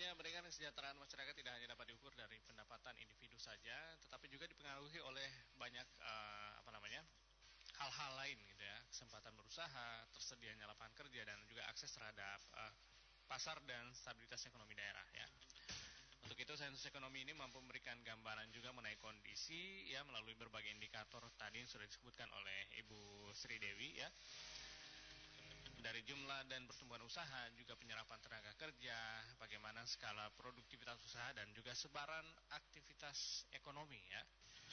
Sesungguhnya peningkatan kesejahteraan masyarakat tidak hanya dapat diukur dari pendapatan individu saja, tetapi juga dipengaruhi oleh banyak hal-hal lain gitu ya, kesempatan berusaha, tersedianya lapangan kerja dan juga akses terhadap pasar dan stabilitas ekonomi daerah ya. Untuk itu sensus ekonomi ini mampu memberikan gambaran juga mengenai kondisi ya melalui berbagai indikator tadi yang sudah disebutkan oleh Ibu Sri Dewi ya. Dari jumlah dan pertumbuhan usaha, juga penyerapan tenaga kerja, bagaimana skala produktivitas usaha dan juga sebaran aktivitas ekonomi ya.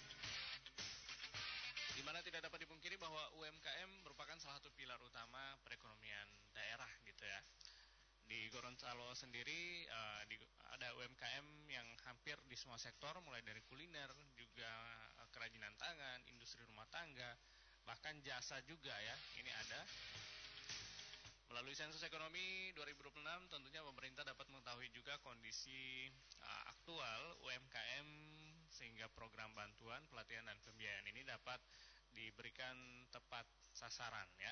Di mana tidak dapat dipungkiri bahwa UMKM merupakan salah satu pilar utama perekonomian daerah gitu ya. Di Gorontalo sendiri ada UMKM yang hampir di semua sektor, mulai dari kuliner, juga kerajinan tangan, industri rumah tangga, bahkan jasa juga ya. Ini ada. Melalui sensus ekonomi 2026 tentunya pemerintah dapat mengetahui juga kondisi aktual UMKM sehingga program bantuan, pelatihan dan pembiayaan ini dapat diberikan tepat sasaran ya.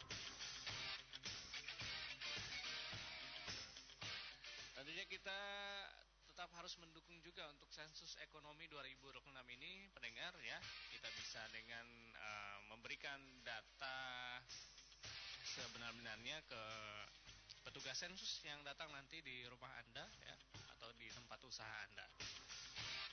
Tentunya kita tetap harus mendukung juga untuk sensus ekonomi 2026 ini pendengar ya. Kita bisa dengan memberikan data sebenar-benarnya ke petugas sensus yang datang nanti di rumah Anda ya, atau di tempat usaha Anda.